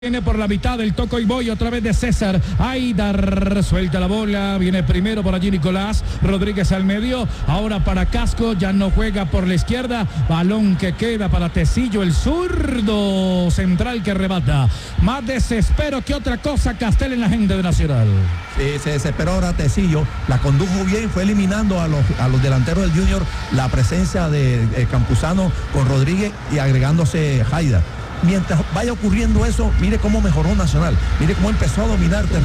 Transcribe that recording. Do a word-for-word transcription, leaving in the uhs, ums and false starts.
Viene por la mitad del toco y voy otra vez de César. Aidar suelta la bola. Viene primero por allí Nicolás Rodríguez al medio. Ahora para Casco. Ya no juega por la izquierda. Balón que queda para Tecillo, el zurdo central que rebata. Más desespero que otra cosa Castel en la gente de Nacional. Sí, se desesperó ahora Tecillo. La condujo bien. Fue eliminando a los, a los delanteros del Junior. La presencia de eh, Campuzano con Rodríguez y agregándose Haidar. Mientras vaya ocurriendo eso, mire cómo mejoró Nacional, mire cómo empezó a dominar.